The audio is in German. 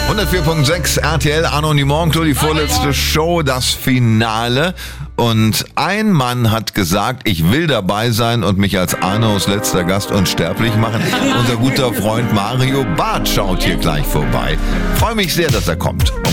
104.6 RTL, Arno und die Morgencrew, die vorletzte Show, das Finale. Und ein Mann hat gesagt, ich will dabei sein und mich als Arnos letzter Gast unsterblich machen. Unser guter Freund Mario Barth schaut hier gleich vorbei. Freue mich sehr, dass er kommt.